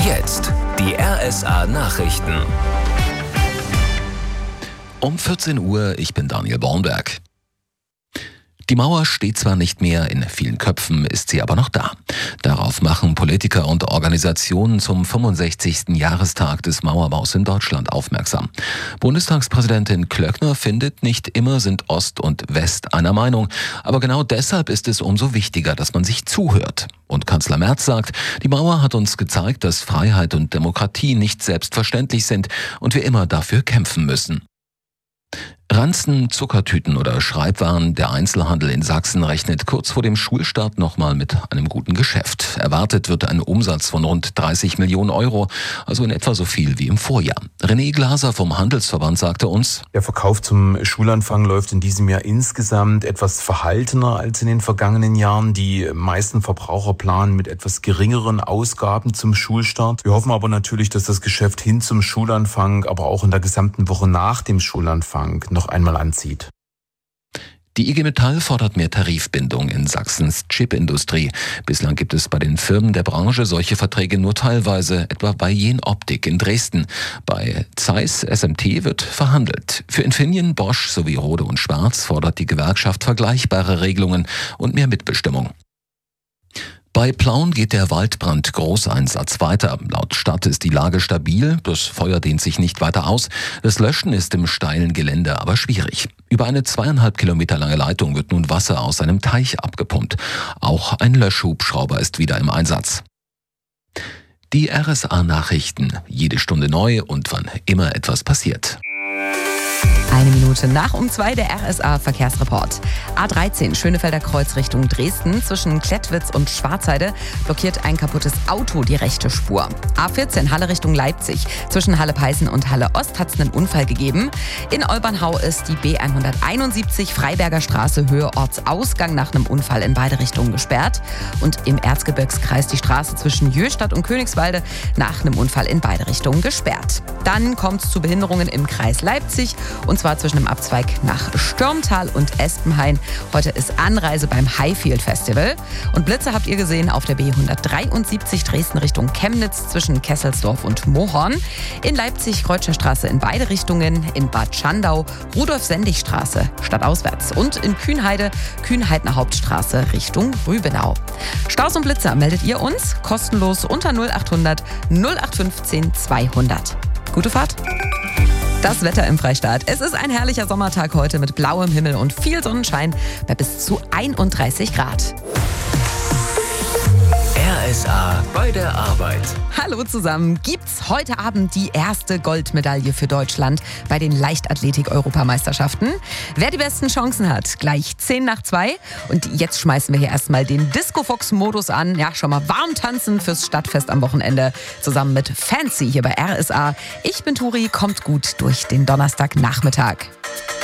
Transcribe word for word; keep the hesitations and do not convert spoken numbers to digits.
jetzt die R S A-Nachrichten. Um vierzehn Uhr, ich bin Daniel Bornberg. Die Mauer steht zwar nicht mehr, in vielen Köpfen ist sie aber noch da. Darauf machen Politiker und Organisationen zum fünfundsechzigsten Jahrestag des Mauerbaus in Deutschland aufmerksam. Bundestagspräsidentin Klöckner findet, nicht immer sind Ost und West einer Meinung. Aber genau deshalb ist es umso wichtiger, dass man sich zuhört. Und Kanzler Merz sagt, die Mauer hat uns gezeigt, dass Freiheit und Demokratie nicht selbstverständlich sind und wir immer dafür kämpfen müssen. Ranzen, Zuckertüten oder Schreibwaren, der Einzelhandel in Sachsen rechnet kurz vor dem Schulstart nochmal mit einem guten Geschäft. Erwartet wird ein Umsatz von rund dreißig Millionen Euro, also in etwa so viel wie im Vorjahr. René Glaser vom Handelsverband sagte uns: Der Verkauf zum Schulanfang läuft in diesem Jahr insgesamt etwas verhaltener als in den vergangenen Jahren. Die meisten Verbraucher planen mit etwas geringeren Ausgaben zum Schulstart. Wir hoffen aber natürlich, dass das Geschäft hin zum Schulanfang, aber auch in der gesamten Woche nach dem Schulanfang noch einmal anzieht. Die I G Metall fordert mehr Tarifbindung in Sachsens Chipindustrie. Bislang gibt es bei den Firmen der Branche solche Verträge nur teilweise, etwa bei Jenoptik in Dresden. Bei Zeiss S M T wird verhandelt. Für Infineon, Bosch sowie Rohde und Schwarz fordert die Gewerkschaft vergleichbare Regelungen und mehr Mitbestimmung. Bei Plauen geht der Waldbrand-Großeinsatz weiter. Laut Stadt ist die Lage stabil, das Feuer dehnt sich nicht weiter aus. Das Löschen ist im steilen Gelände aber schwierig. Über eine zweieinhalb Kilometer lange Leitung wird nun Wasser aus einem Teich abgepumpt. Auch ein Löschhubschrauber ist wieder im Einsatz. Die R S A-Nachrichten, jede Stunde neu und wann immer etwas passiert. Eine Minute nach um zwei der R S A-Verkehrsreport. A dreizehn Schönefelder Kreuz Richtung Dresden. Zwischen Klettwitz und Schwarzheide blockiert ein kaputtes Auto die rechte Spur. A vierzehn Halle Richtung Leipzig. Zwischen Halle-Peißen und Halle-Ost hat es einen Unfall gegeben. In Olbernhau ist die B hunderteinundsiebzig Freiberger Straße Höhe Ortsausgang nach einem Unfall in beide Richtungen gesperrt. Und im Erzgebirgskreis die Straße zwischen Jöstadt und Königswalde nach einem Unfall in beide Richtungen gesperrt. Dann kommt es zu Behinderungen im Kreis Leipzig. Und zwar zwischen dem Abzweig nach Stürmtal und Espenhain. Heute ist Anreise beim Highfield Festival. Und Blitze habt ihr gesehen auf der B hundertdreiundsiebzig Dresden Richtung Chemnitz zwischen Kesselsdorf und Mohorn. In Leipzig Kreuzerstraße in beide Richtungen. In Bad Schandau Rudolf-Sendig-Straße stadtauswärts. Und in Kühnheide Kühnheidner Hauptstraße Richtung Rübenau. Staus und Blitzer meldet ihr uns kostenlos unter null achthundert null acht fünfzehn zweihundert. Gute Fahrt! Das Wetter im Freistaat. Es ist ein herrlicher Sommertag heute mit blauem Himmel und viel Sonnenschein bei bis zu einunddreißig Grad. R S A bei der Arbeit. Hallo zusammen. Gibt's heute Abend die erste Goldmedaille für Deutschland bei den Leichtathletik-Europameisterschaften? Wer die besten Chancen hat, gleich zehn nach zwei. Und jetzt schmeißen wir hier erstmal den Disco-Fox-Modus an. Ja, schon mal warm tanzen fürs Stadtfest am Wochenende. Zusammen mit Fancy hier bei R S A. Ich bin Turi, kommt gut durch den Donnerstagnachmittag.